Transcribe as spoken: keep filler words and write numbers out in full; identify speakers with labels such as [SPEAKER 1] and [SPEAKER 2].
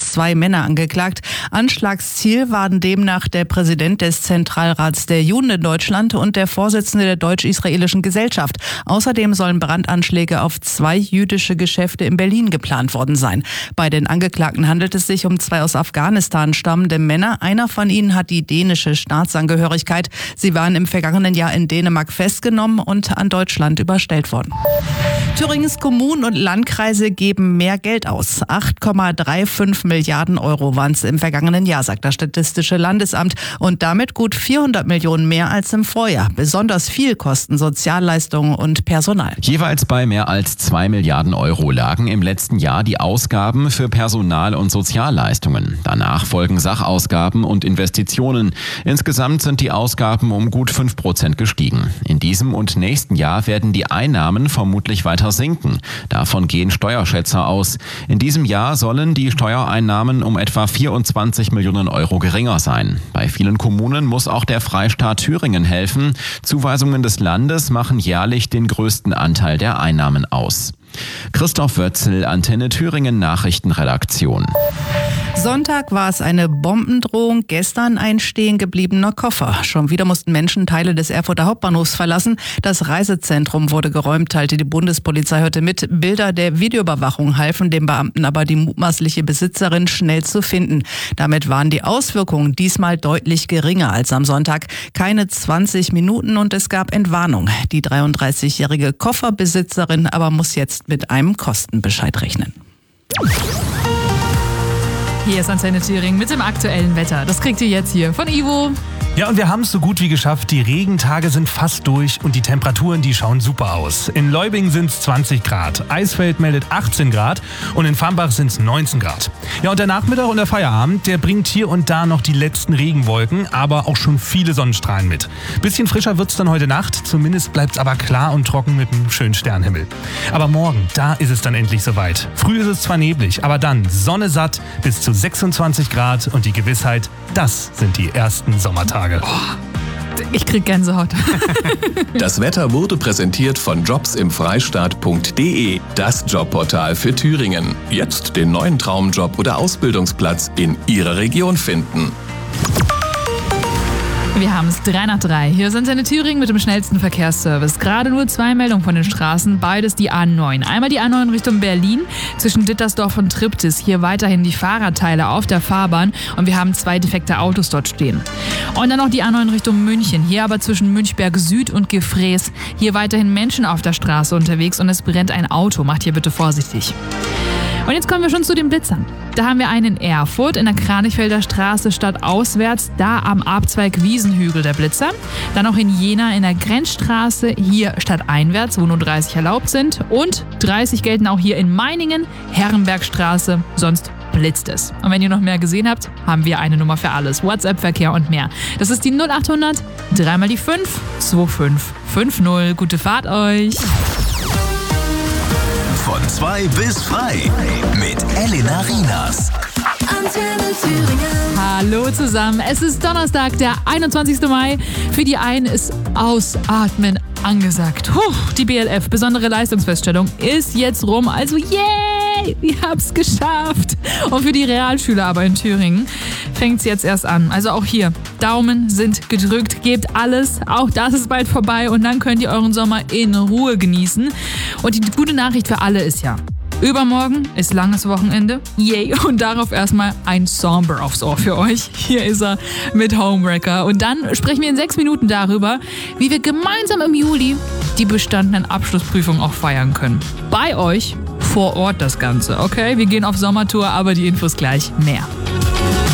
[SPEAKER 1] zwei Männer angeklagt. Anschlagsziel waren demnach der Präsident des Zentralrats der Juden in Deutschland und der Vorsitzende der deutsch-israelischen Gesellschaft. Außerdem sollen Brandanschläge auf zwei jüdische Geschäfte in Berlin geplant worden sein. Bei den Angeklagten handelt es sich um zwei aus Afghanistan stammende Männer. Einer von ihnen hat die dänische Staatsangehörigkeit. Sie waren im vergangenen Jahr in Dänemark festgenommen und an Deutschland überstellt worden. Thüringens Kommunen und Landkreise geben mehr Geld aus. acht Komma fünfunddreißig Milliarden Euro waren es im vergangenen Jahr, sagt das Statistische Landesamt. Und damit gut vierhundert Millionen mehr als im Vorjahr. Besonders viel kosten Sozialleistungen und Personal.
[SPEAKER 2] Jeweils bei mehr als zwei Milliarden Euro lagen im letzten Jahr die Ausgaben für Personal- und Sozialleistungen. Danach folgen Sachausgaben und Investitionen. Insgesamt sind die Ausgaben um gut fünf Prozent gestiegen. In diesem und nächsten Jahr werden die Einnahmen vermutlich weiter sinken. Davon gehen Steuerschätzer aus. In diesem Jahr sollen die Steuereinnahmen um etwa vierundzwanzig Millionen Euro geringer sein. Bei vielen Kommunen muss auch der Freistaat Thüringen helfen. Zuweisungen des Landes machen jährlich den größten Anteil der Einnahmen aus. Christoph Wötzel, Antenne Thüringen Nachrichtenredaktion.
[SPEAKER 1] Sonntag war es eine Bombendrohung, gestern ein stehen gebliebener Koffer. Schon wieder mussten Menschen Teile des Erfurter Hauptbahnhofs verlassen. Das Reisezentrum wurde geräumt, teilte die Bundespolizei heute mit. Bilder der Videoüberwachung halfen den Beamten aber, die mutmaßliche Besitzerin schnell zu finden. Damit waren die Auswirkungen diesmal deutlich geringer als am Sonntag. Keine zwanzig Minuten und es gab Entwarnung. Die dreiunddreißigjährige Kofferbesitzerin aber muss jetzt mit einem Kostenbescheid rechnen.
[SPEAKER 3] Hier ist Antenne Thüringen mit dem aktuellen Wetter. Das kriegt ihr jetzt hier von Ivo.
[SPEAKER 4] Ja, und wir haben es so gut wie geschafft. Die Regentage sind fast durch und die Temperaturen, die schauen super aus. In Leubing sind es zwanzig Grad, Eisfeld meldet achtzehn Grad und in Fambach sind es neunzehn Grad. Ja, und der Nachmittag und der Feierabend, der bringt hier und da noch die letzten Regenwolken, aber auch schon viele Sonnenstrahlen mit. Bisschen frischer wird's dann heute Nacht, zumindest bleibt's aber klar und trocken mit einem schönen Sternhimmel. Aber morgen, da ist es dann endlich soweit. Früh ist es zwar neblig, aber dann Sonne satt bis zu sechsundzwanzig Grad und die Gewissheit, das sind die ersten Sommertage.
[SPEAKER 3] Oh, ich krieg Gänsehaut.
[SPEAKER 5] Das Wetter wurde präsentiert von jobs im freistaat punkt de, das Jobportal für Thüringen. Jetzt den neuen Traumjob oder Ausbildungsplatz in Ihrer Region finden.
[SPEAKER 3] Wir haben es drei nach drei. Hier sind Antenne Thüringen mit dem schnellsten Verkehrsservice. Gerade nur zwei Meldungen von den Straßen, beides die A neun. Einmal die A neun Richtung Berlin zwischen Dittersdorf und Triptis. Hier weiterhin die Fahrradteile auf der Fahrbahn und wir haben zwei defekte Autos dort stehen. Und dann noch die A neun Richtung München. Hier aber zwischen Münchberg Süd und Gefrees. Hier weiterhin Menschen auf der Straße unterwegs und es brennt ein Auto. Macht hier bitte vorsichtig. Und jetzt kommen wir schon zu den Blitzern. Da haben wir einen in Erfurt in der Kranichfelder Straße stadtauswärts, da am Abzweig Wiesenhügel der Blitzer. Dann auch in Jena in der Grenzstraße, hier stadteinwärts, wo nur dreißig erlaubt sind. Und dreißig gelten auch hier in Meiningen, Herrenbergstraße, sonst blitzt es. Und wenn ihr noch mehr gesehen habt, haben wir eine Nummer für alles. WhatsApp-Verkehr und mehr. Das ist die null achthundert, dreimal die fünf, zwei fünf fünf null. Gute Fahrt euch!
[SPEAKER 6] Von zwei bis frei mit Elena Rienas.
[SPEAKER 7] Antenne Thüringen.
[SPEAKER 3] Hallo zusammen, es ist Donnerstag, der einundzwanzigster Mai. Für die einen ist Ausatmen angesagt. Puh, die B L F, besondere Leistungsfeststellung, ist jetzt rum. Also yay, ihr habt's geschafft. Und für die Realschüler aber in Thüringen fängt's jetzt erst an. Also auch hier, Daumen sind gedrückt, gebt alles. Auch das ist bald vorbei und dann könnt ihr euren Sommer in Ruhe genießen. Und die gute Nachricht für alle ist ja, übermorgen ist langes Wochenende. Yay. Und darauf erstmal ein Somber aufs Ohr für euch. Hier ist er mit Homewrecker. Und dann sprechen wir in sechs Minuten darüber, wie wir gemeinsam im Juli die bestandenen Abschlussprüfungen auch feiern können. Bei euch vor Ort das Ganze, okay? Wir gehen auf Sommertour, aber die Infos gleich mehr.